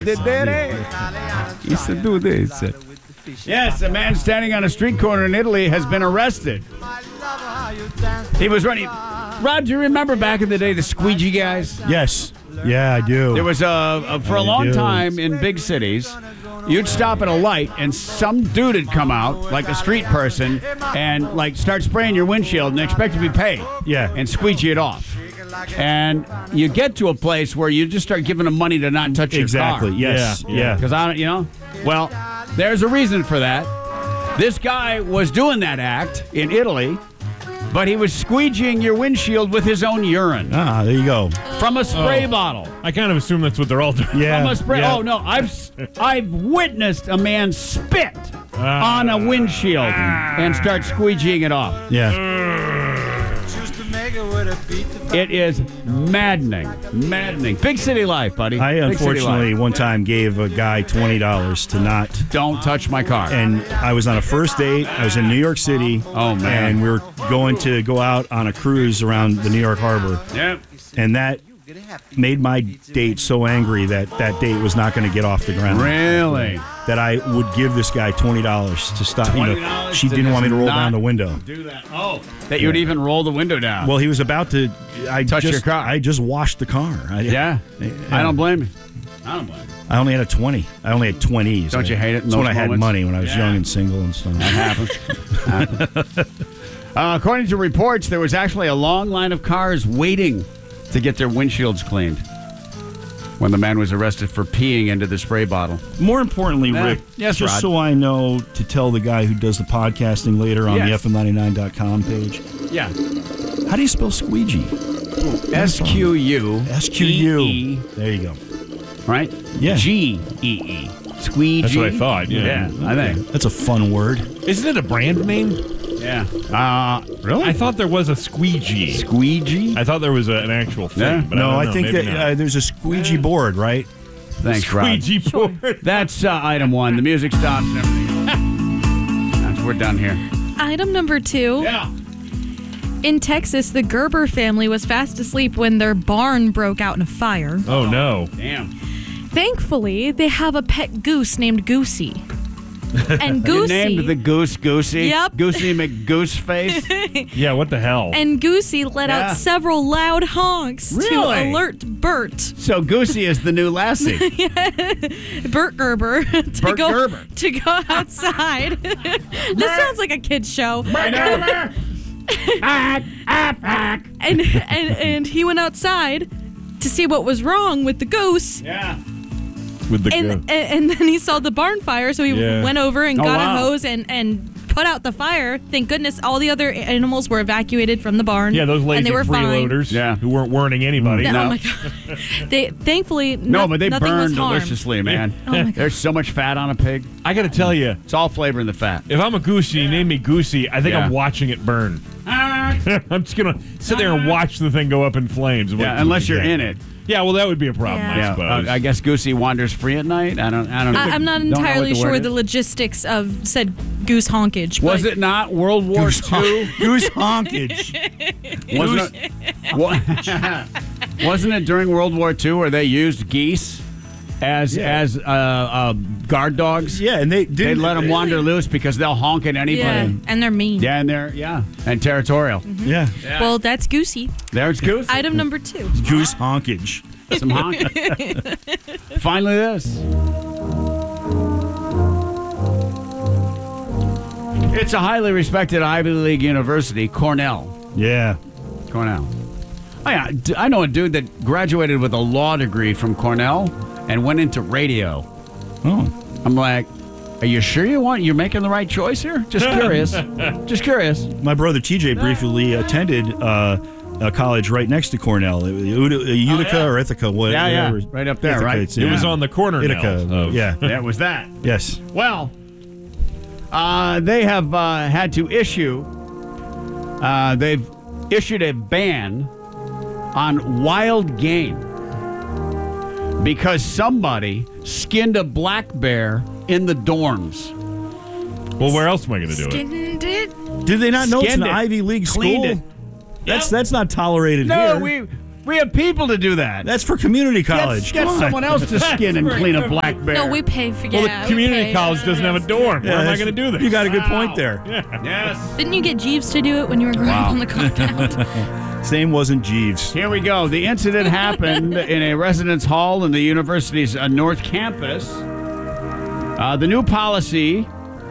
He said, do this. Yes, a man standing on a street corner in Italy has been arrested. He was running. Rod, do you remember back in the day the squeegee guys? Yes. Yeah, I do. There was for a long time in big cities, you'd stop at a light and some dude would come out, like a street person, and like start spraying your windshield and expect to be paid. Yeah. And squeegee it off. And you get to a place where you just start giving them money to not touch your car. Exactly. Yes. Yeah. Because I don't, well, there's a reason for that. This guy was doing that act in Italy, but he was squeegeeing your windshield with his own urine. Ah, there you go. From a spray bottle. I kind of assume that's what they're all doing. Yeah. From a spray. Yeah. Oh no, I've witnessed a man spit on a windshield and start squeegeeing it off. Yeah. It is maddening. Big city life, buddy. I Big city unfortunately life. one time gave a guy $20 to not. Don't touch my car. And I was on a first date. I was in New York City. Oh, man. And we were going to go out on a cruise around the New York Harbor. Yep. And that made my date so angry that date was not going to get off the ground. Really? That I would give this guy $20 to stop. $20 she didn't want me to roll down the window. Do that. Oh, that you would even roll the window down. Well, he was about to touch your car. I just washed the car. Yeah. I don't blame you. I only had a 20. I only had 20s. Don't you hate it? That's when I had money, when I was young and single and stuff. That happens. According to reports, there was actually a long line of cars waiting to get their windshields cleaned when the man was arrested for peeing into the spray bottle. More importantly, Rick, yes, just Rod. so I know to tell the guy who does the podcasting later on Yes. the FM99.com page, Yeah. how do you spell squeegee? SQU. SQU. There you go. Right? Yeah. GEE. Squeegee. That's what I thought, yeah. I think. That's a fun word. Isn't it a brand name? Yeah. Really? I thought there was a squeegee. Squeegee? I thought there was an actual thing. Yeah. But No, I I don't know. think Maybe that not. there's a squeegee board, right? Thanks, Rod. Squeegee board. That's item one. The music stops and everything. We're done here. Item number 2. Yeah. In Texas, the Gerber family was fast asleep when their barn broke out in a fire. Oh, no. Damn. Thankfully, they have a pet goose named Goosey. And You Goosey... named the goose Goosey? Yep. Goosey McGooseface? Yeah, what the hell? And Goosey let Yeah. out several loud honks Really? to alert Bert, So Goosey is the new Lassie. Bert Gerber, Bert Gerber. to go outside. This sounds like a kid's show. And he went outside to see what was wrong with the goose. Yeah. With the And then he saw the barn fire, so he Yeah. went over and got wow. a hose and put out the fire. Thank goodness all the other animals were evacuated from the barn. yeah, those lazy and they were fine. freeloaders Yeah. who weren't warning anybody. Oh No. my god! They thankfully No, but they nothing burn was harmed. deliciously, man. Oh my God. There's so much fat on a pig. I got to tell you, It's all flavor in the fat. if I'm a goosey, name me Goosey, I think Yeah. I'm watching it burn. I'm just going to sit there and watch the thing go up in flames. Yeah, unless you're in it. Yeah, well, that would be a problem, Yeah. I Yeah, suppose. I guess Goosey wanders free at night. I don't know. I'm not Don't know what entirely the word sure is. the logistics of said goose honkage. Was but it not World War II? Goose honkage. Wasn't it during World War II where they used geese as guard dogs? Yeah, and they They'd let them wander loose because they'll honk at anybody. Yeah, and they're mean. Yeah, and territorial. Yeah, Well, that's Goosey. There's Goose. Item number 2. goose honkage. Some honking. Finally, this. It's a highly respected Ivy League university, Cornell. Yeah. Cornell. Oh, yeah. I know a dude that graduated with a law degree from Cornell and went into radio. Oh. I'm like, are you sure you're making the right choice here? Just curious. Just curious. My brother TJ briefly attended a college right next to Cornell, Utica or Ithaca, whatever. Yeah. Right up there, Ithaca, right? it's- It was on the corner Ithaca. now. Yeah. That was that. Yes. Well, they have had to issue. They've issued a ban on wild game because somebody skinned a black bear in the dorms. Well, where else am I going to do it? Skinned it. Did they not know it's an Skinned it. Ivy League school? Cleaned it. That's not tolerated No, here. We have people to do that. That's for community college. Get Come on. someone else to skin and clean a black bear. No, we pay for. Well, Yeah, the community we pay. college doesn't have a dorm. Where am I that's- going to do this? You got a good point there. Yes. Didn't you get Jeeves to do it when you were growing up on the compound? Same wasn't Jeeves. Here we go. The incident happened in a residence hall in the university's North Campus. The new policy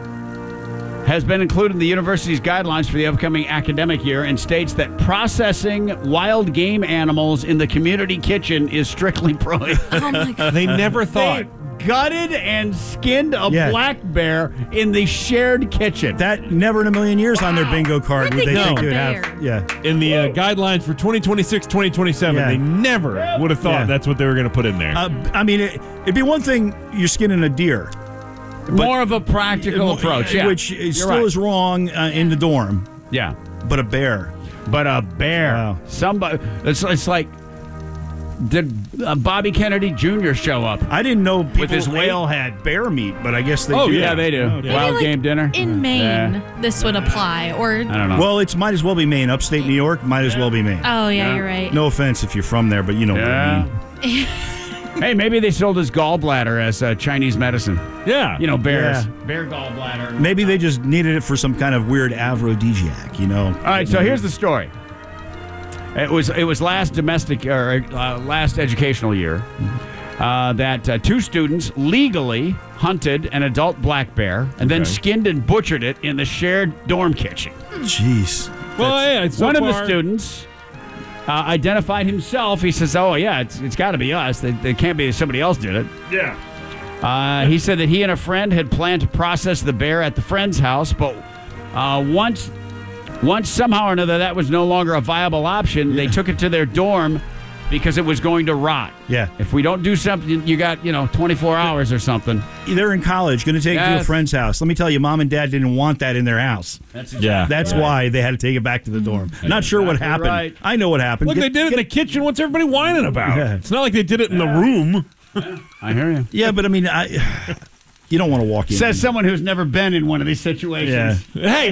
has been included in the university's guidelines for the upcoming academic year and states that processing wild game animals in the community kitchen is strictly prohibited. Oh my god! They never thought. They gutted and skinned a Yeah. black bear in the shared kitchen. That never in a million years on their bingo card Where'd would they they get think the you'd bear? have. Yeah. In the guidelines for 2026, 2027, Yeah. they never would have thought Yeah. that's what they were going to put in there. I mean, it'd be one thing you're skinning a deer. More of a practical approach, yeah. Which You're still right. is wrong in the dorm. Yeah. But a bear. But a bear. Wow. Somebody. It's like, did Bobby Kennedy Jr. show up? I didn't know people his whale ate head. bear meat, but I guess they Oh, do. yeah, they do. Okay. Wild Maybe, game dinner? In Maine, Yeah. this would apply. Or I don't know. Well, it might as well be Maine. Upstate New York might as well be Maine. oh yeah, Yeah. you're right. No offense if you're from there, but you know what I yeah. mean. Hey, maybe they sold his gallbladder as Chinese medicine. yeah. You know, bears. Yeah. Bear gallbladder. Maybe they just needed it for some kind of weird aphrodisiac, you know? All right, so here's the story. It was last last educational year that two students legally hunted an adult black bear and then Okay. skinned and butchered it in the shared dorm kitchen. Jeez. Well, yeah, so One of the far- students identified himself. He says, "Oh yeah, it's got to be us. It can't be somebody else did it." Yeah. He said that he and a friend had planned to process the bear at the friend's house, but once somehow or another that was no longer a viable option, they took it to their dorm because it was going to rot. Yeah. If we don't do something, you got 24 hours or something. They're in college, going to take it to a Yes. friend's house. Let me tell you, mom and dad didn't want that in their house. Yeah. That's why they had to take it back to the dorm. Not sure what exactly happened. right. I know what happened. Look, they did it in the kitchen. What's everybody whining about? Yeah. It's not like they did it in the room. I hear you. Yeah, but I mean, you don't want to walk in. Says someone who's never been in one of these situations. Yeah. Hey.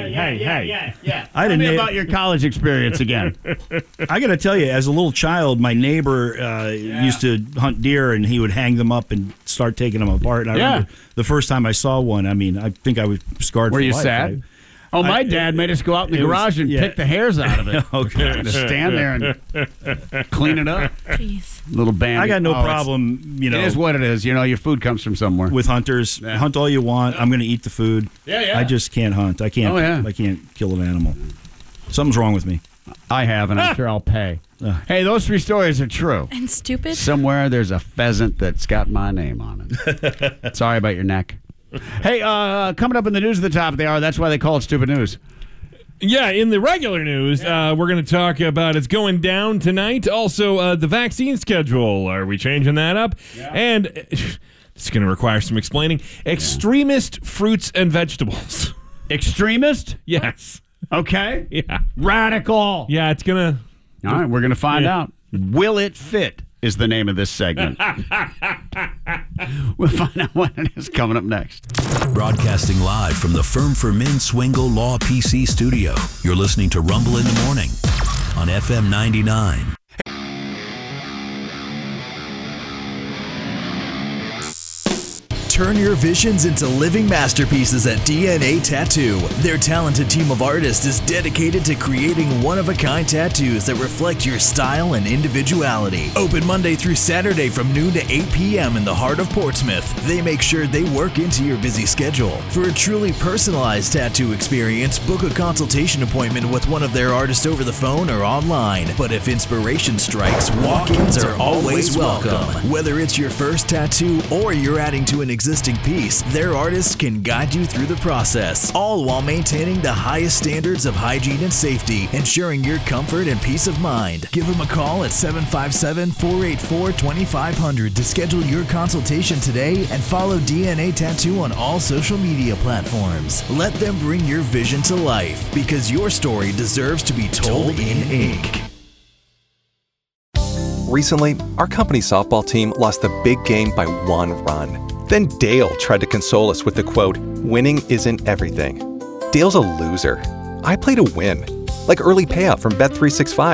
Yeah. I Tell didn't me know- about your college experience again. I got to tell you, as a little child, my neighbor used to hunt deer, and he would hang them up and start taking them apart. And I remember the first time I saw one, I mean, I think I was scarred Were for you life. sad? Oh, my dad made us go out in the it was- garage and yeah. pick the hairs out of it. Okay. Just stand there and clean it up. Jeez. Little band. I got no problem, It is what it is. Your food comes from somewhere. with hunters. Yeah. Hunt all you want. I'm going to eat the food. Yeah. I just can't hunt. I can't. Oh, yeah. I can't kill an animal. Something's wrong with me. I have, and I'm sure I'll pay. Hey, those three stories are true. And stupid. Somewhere there's a pheasant that's got my name on it. Sorry about your neck. Hey, coming up in the news at the top of the hour, that's why they call it Stupid News. Yeah, in the regular news, we're going to talk about it's going down tonight. Also, the vaccine schedule. Are we changing that up? Yeah. And it's going to require some explaining. Extremist fruits and vegetables. Extremist? Yes. Okay. Yeah. Radical. Yeah, it's going to... All right, we're going to find out. Will it fit is the name of this segment. We'll find out what it is coming up next. Broadcasting live from the Firm for Men Swingle Law PC studio. You're listening to Rumble in the Morning on FM 99. Turn your visions into living masterpieces at DNA Tattoo. Their talented team of artists is dedicated to creating one-of-a-kind tattoos that reflect your style and individuality. Open Monday through Saturday from noon to 8 p.m. in the heart of Portsmouth. They make sure they work into your busy schedule. For a truly personalized tattoo experience, book a consultation appointment with one of their artists over the phone or online. But if inspiration strikes, walk-ins are always welcome. Whether it's your first tattoo or you're adding to an existing piece, their artists can guide you through the process, all while maintaining the highest standards of hygiene and safety, ensuring your comfort and peace of mind. Give them a call at 757-484-2500 to schedule your consultation today and follow DNA Tattoo on all social media platforms. Let them bring your vision to life, because your story deserves to be told in ink. Recently, our company's softball team lost the big game by 1 run. Then Dale tried to console us with the quote, "Winning isn't everything." Dale's a loser. I play to win, like early payout from Bet365.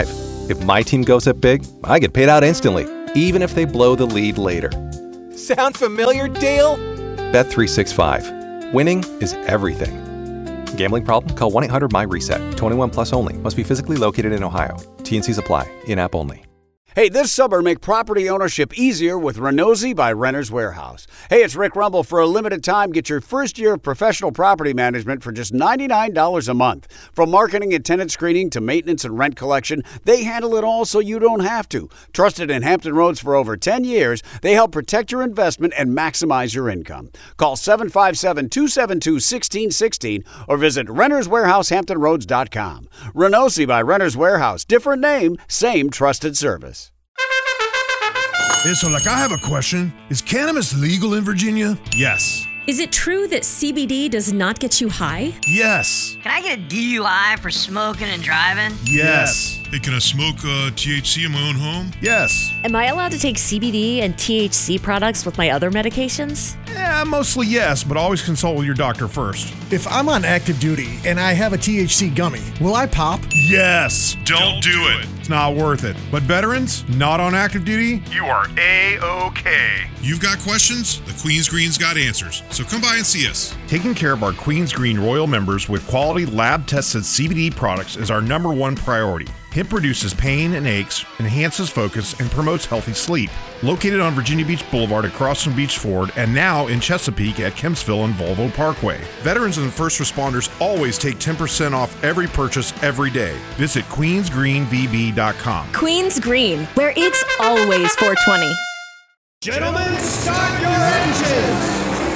If my team goes up big, I get paid out instantly, even if they blow the lead later. Sound familiar, Dale? Bet365. Winning is everything. Gambling problem? Call 1-800-MY-RESET. 21 plus only. Must be physically located in Ohio. T&Cs apply. In-app only. Hey, this summer, make property ownership easier with Renosy by Renter's Warehouse. Hey, it's Rick Rumble. For a limited time, get your first year of professional property management for just $99 a month. From marketing and tenant screening to maintenance and rent collection, they handle it all so you don't have to. Trusted in Hampton Roads for over 10 years, they help protect your investment and maximize your income. Call 757-272-1616 or visit renterswarehousehamptonroads.com. Renosy by Renter's Warehouse. Different name, same trusted service. Yeah, so I have a question. Is cannabis legal in Virginia? Yes. Is it true that CBD does not get you high? Yes. Can I get a DUI for smoking and driving? Yes. Hey, can I smoke THC in my own home? Yes. Am I allowed to take CBD and THC products with my other medications? Yeah, mostly yes, but always consult with your doctor first. If I'm on active duty and I have a THC gummy, will I pop? Yes. Don't do it. It's not worth it. But veterans, not on active duty, you are A-OK. You've got questions? The Queen's Green's got answers. So come by and see us. Taking care of our Queen's Green Royal members with quality lab-tested CBD products is our #1 priority. Hemp reduces pain and aches, enhances focus, and promotes healthy sleep. Located on Virginia Beach Boulevard across from Beach Ford and now in Chesapeake at Kempsville and Volvo Parkway. Veterans and first responders always take 10% off every purchase every day. Visit queensgreenvb.com. Queen's Green, where it's always 420. Gentlemen, start your engines!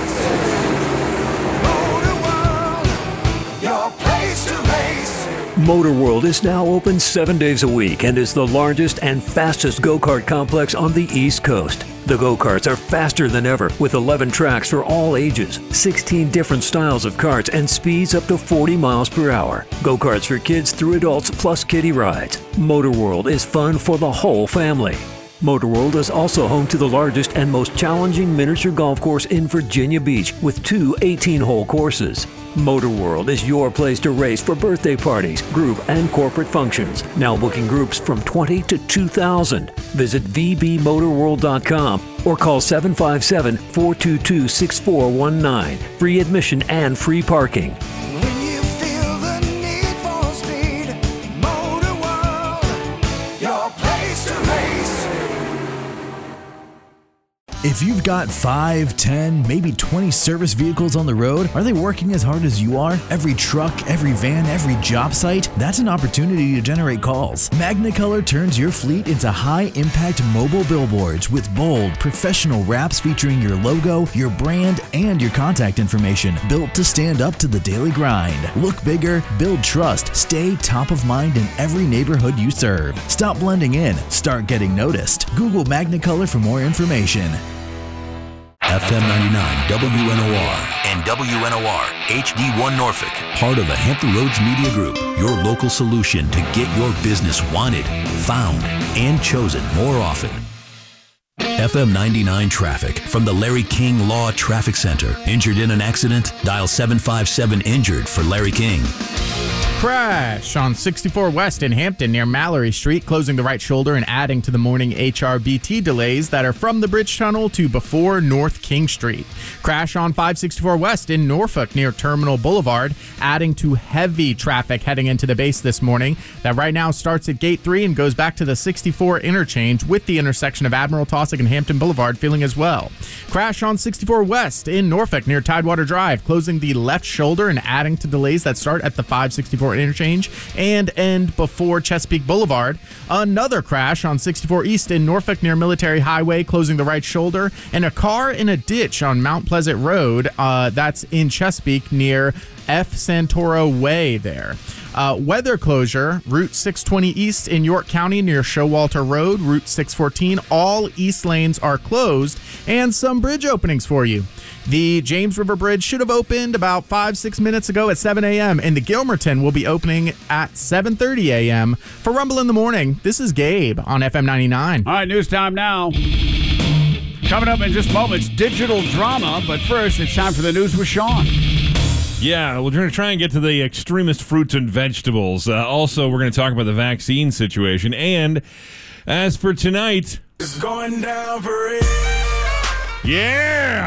Motor World, your place to race. Motor World is now open 7 days a week and is the largest and fastest go-kart complex on the East Coast. The go-karts are faster than ever with 11 tracks for all ages, 16 different styles of karts, and speeds up to 40 miles per hour. Go-karts for kids through adults plus kiddie rides. Motor World is fun for the whole family. Motor World is also home to the largest and most challenging miniature golf course in Virginia Beach with 2 18-hole courses. Motor World is your place to race for birthday parties, group, and corporate functions. Now booking groups from 20 to 2,000. Visit vbmotorworld.com or call 757-422-6419. Free admission and free parking. When you feel the need for speed, Motor World, your place to race. If you've got 5, 10, maybe 20 service vehicles on the road, are they working as hard as you are? Every truck, every van, every job site? That's an opportunity to generate calls. Magnicolor turns your fleet into high-impact mobile billboards with bold, professional wraps featuring your logo, your brand, and your contact information, built to stand up to the daily grind. Look bigger, build trust, stay top of mind in every neighborhood you serve. Stop blending in, start getting noticed. Google Magnicolor for more information. FM 99 WNOR and WNOR HD1 Norfolk, part of the Hampton Roads Media Group, your local solution to get your business wanted, found, and chosen more often. FM 99 traffic from the Larry King Law Traffic Center. Injured in an accident? Dial 757-INJURED for Larry King. Crash on 64 West in Hampton near Mallory Street, closing the right shoulder and adding to the morning HRBT delays that are from the Bridge Tunnel to before North King Street. Crash on 564 West in Norfolk near Terminal Boulevard, adding to heavy traffic heading into the base this morning. That right now starts at Gate 3 and goes back to the 64 interchange with the intersection of Admiral Taussig and Hampton Boulevard feeling as well. Crash on 64 West in Norfolk near Tidewater Drive, closing the left shoulder and adding to delays that start at the 564 interchange and end before Chesapeake Boulevard. Another crash on 64 East in Norfolk near Military Highway, closing the right shoulder, and a car in a ditch on Mount Pleasant Road. That's in Chesapeake near F. Santoro Way there. Weather closure, Route 620 East in York County near Showalter Road, Route 614, all east lanes are closed, and some bridge openings for you. The James River Bridge should have opened about 5-6 minutes ago at 7 a.m., and the Gilmerton will be opening at 7:30 a.m. For Rumble in the Morning, this is Gabe on FM 99. All right, news time now. Coming up in just moments, digital drama, but first it's time for the news with Sean. Yeah, we're going to try and get to the extremist fruits and vegetables. Also, we're going to talk about the vaccine situation. And as for tonight... It's going down for real. Yeah!